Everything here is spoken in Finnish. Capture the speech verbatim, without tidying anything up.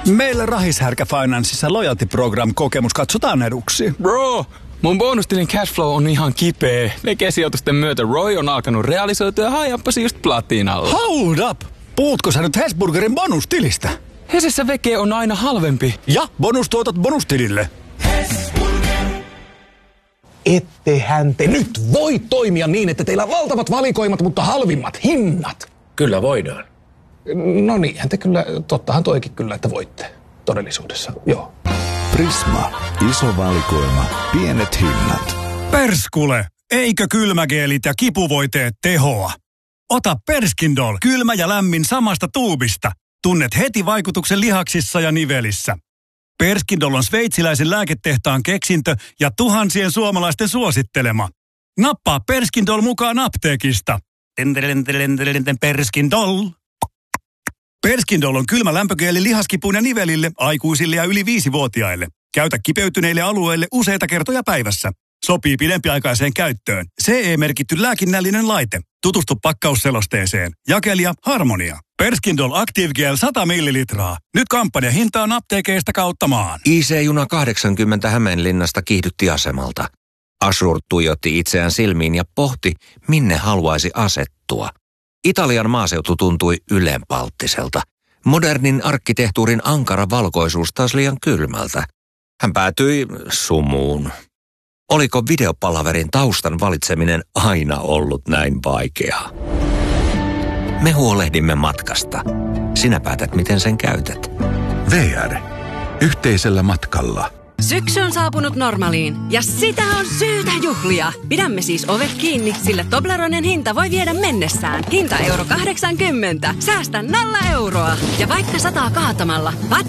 Meillä Rahishärkä Financeissa Loyalty Program -kokemus katsotaan eduksi. Bro, mun bonustilin cashflow on ihan kipeä. Veke-sijoitusten myötä Roy on alkanut realisoitua ja hajappasi just platinalla. Hold up! Puhutko sä nyt Hesburgerin bonustilistä? Hesessä veke on aina halvempi. Ja bonustuotot bonustilille. Ettehän te nyt voi toimia niin, että teillä on valtavat valikoimat, mutta halvimmat hinnat. Kyllä voidaan. No niinhän te kyllä, tottahan toikin kyllä, että voitte todellisuudessa, joo. Prisma, iso valikoima, pienet hinnat. Perskule, eikö kylmägeelit ja kipuvoiteet tehoa? Ota Perskindol, kylmä ja lämmin samasta tuubista. Tunnet heti vaikutuksen lihaksissa ja nivelissä. Perskindol on sveitsiläisen lääketehtaan keksintö ja tuhansien suomalaisten suosittelema. Nappaa Perskindol mukaan apteekista. Perskindol. Perskindol on kylmä lämpögeeli lihaskipuun ja nivelille, aikuisille ja yli viisivuotiaille. Käytä kipeytyneille alueille useita kertoja päivässä. Sopii pidempiaikaiseen käyttöön. C E-merkitty lääkinnällinen laite. Tutustu pakkausselosteeseen. Jakelija Harmonia. Perskindol Active Gel sata millilitraa. Nyt kampanjahinta on apteekeista kautta maan. I C-juna kahdeksankymmentä Hämeenlinnasta kiihdytti asemalta. Ashur tuijotti itseään silmiin ja pohti, minne haluaisi asettua. Italian maaseutu tuntui ylenpalttiselta. Modernin arkkitehtuurin ankara valkoisuus taas liian kylmältä. Hän päätyi sumuun. Oliko videopalaverin taustan valitseminen aina ollut näin vaikeaa? Me huolehdimme matkasta. Sinä päätät, miten sen käytät. V R. Yhteisellä matkalla. Syksy on saapunut Normaliin ja sitä on syytä juhlia. Pidämme siis ovet kiinni, sillä Tobleronen hinta voi viedä mennessään. Hinta euro kahdeksankymmentä. Säästä nolla euroa. Ja vaikka sataa kaatamalla,